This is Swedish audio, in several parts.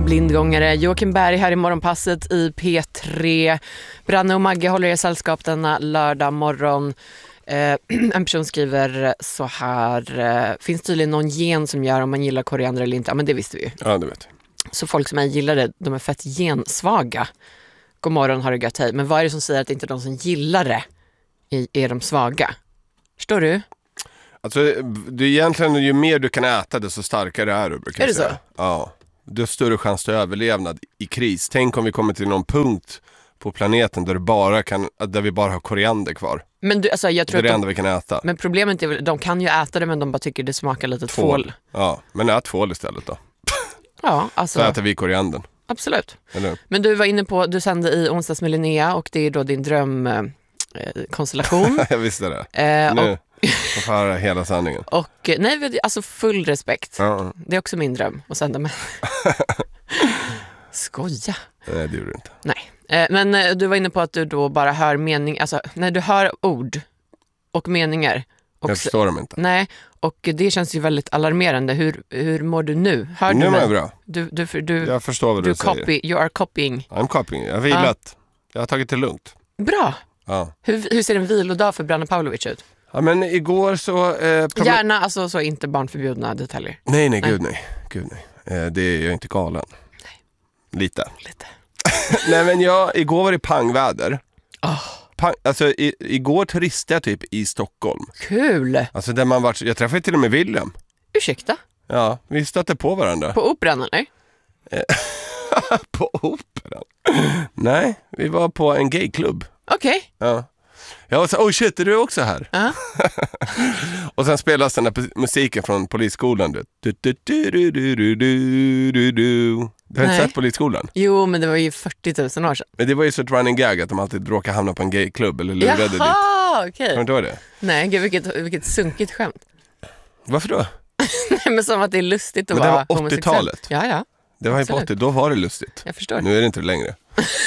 Blindgångare, Joakim Berg här i morgonpasset i P3. Branne och Magge håller er sällskap denna lördag morgon. En person skriver så här: finns tydligen någon gen som gör om man gillar koriander eller inte? Ja, men det visste vi ju. Ja, det vet vi. Så folk som gillar det, de är fett gensvaga. God morgon, har det gött, hej. Men vad är det som säger att inte de som gillar det är de svaga? Förstår du? Alltså, det är egentligen ju mer du kan äta desto starkare är du, brukar jag säga. Är det så? Ja. Du har större chans till överlevnad i kris. Tänk om vi kommer till någon punkt på planeten där vi bara har koriander kvar. Men du, alltså, jag tror det är det enda vi kan äta. Men problemet är väl, de kan ju äta det, men de bara tycker det smakar lite tvål. Ja, men ät tvål istället då. Ja, alltså. Så äter vi koriandern. Absolut. Eller? Men du var inne på, du sände i onsdags med Linnea och det är då din drömkonstellation. Jag visste det. Nu får jag höra hela sanningen. Och nej, alltså full respekt. Ja. Det är också min dröm att sända med. Skoja. Nej, det gjorde du inte. Nej. Men du var inne på att du då bara hör mening, alltså när du hör ord och meningar. Och jag förstår dem inte. Nej, och det känns ju väldigt alarmerande. Hur mår du nu? Hör nu du mår jag bra. Du, jag förstår vad du säger. You are copying. I'm copying. Jag har vilat. Jag har tagit det lugnt. Bra. Ja. Hur ser en vilodag för Branne Pavlovic ut? Ja, men igår så... Gärna, alltså så inte barnförbjudna detaljer. Nej, gud nej. Det är jag inte galen. Nej. Lite. Nej, men igår var det pangväder. Alltså igår turistade jag typ i Stockholm. Kul! Alltså där jag träffade till och med William. Ursäkta? Ja, vi stötte på varandra. På operan eller? På operan? Nej, vi var på en gayklubb. Okej. Ja. Jag var så, oh shit, är du också här? Och sen spelas den där musiken från polisskolan. Du har inte sett polisskolan? Jo, men det var ju 40 000 år sedan. Men det var ju så ett running gag att de alltid råkar hamna på en gayklubb eller lurade dit. Jaha, okej. Har du inte hört det? Nej, gud, vilket sunkigt skämt. Varför då? Nej, men som att det är lustigt att vara homosexuell. Men det var 80-talet. Ja. Det var ju på 80, då var det lustigt. Jag förstår. Nu är det inte längre.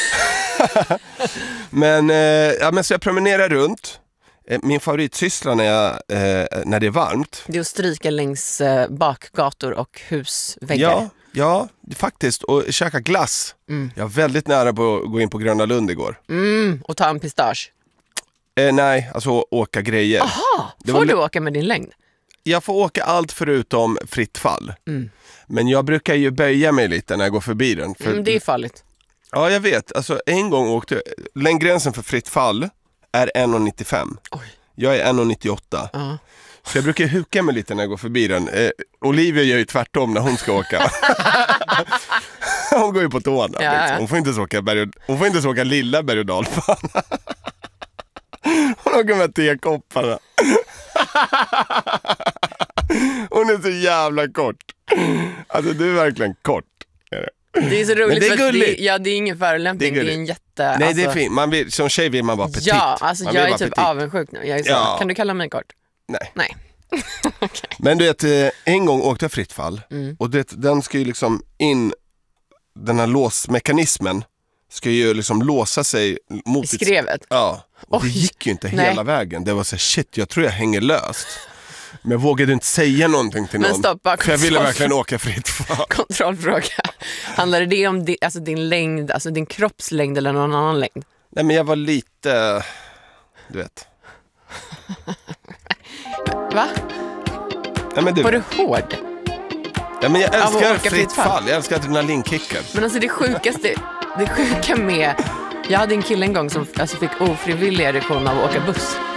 Men så jag promenerar runt. Min favoritsyssla när det är varmt. Det är att stryka längs bakgator och husväggar. Ja, faktiskt. Och käka glass. Jag var väldigt nära på att gå in på Gröna Lund igår. Och ta en pistage. Nej, alltså åka grejer. Aha, får du åka med din längd? Jag får åka allt förutom fritt fall. Men jag brukar ju böja mig lite när jag går förbi den. Det är farligt. Ja, jag vet. Alltså en gång åkte längdgränsen för fritt fall är 1,95. Oj. Jag är 1,98. Så jag brukar huka mig lite när jag går förbi den. Olivia gör ju tvärtom när hon ska åka. Hon går ju på tårna. Ja. Liksom. Hon får inte åka lilla berg- och dalbana. Hon åker med tekopparna. Hon är så jävla kort. Alltså du är verkligen kort. Det är så roligt. Men det är gulligt. Det är ingen förolämpning. Det är en jätte... Nej, det är fint. Som tjej vill man vara petit. Ja, alltså jag är typ avundsjuk nu. Jag är så, kan du kalla mig kort? Nej. Okay. Men du vet, en gång åkte jag fritt fall. Och den ska ju liksom in... Den här låsmekanismen ska ju liksom låsa sig mot... I skrevet? Ja. Och det gick ju inte hela vägen. Det var så shit, jag tror jag hänger löst. Men jag vågade inte säga någonting till någon. Men stoppa, för jag ville verkligen åka fritt fall. Kontrollfråga. Handlar det om din längd, alltså din kroppslängd eller någon annan längd? Nej, men jag var lite... Du vet. Va? Nej, men var du hård? Ja, men jag älskar fritt fall. Jag älskar adrenalinkicken. Men alltså det sjuka med... Jag hade en kille en gång som fick ofrivillig erektion av att åka buss.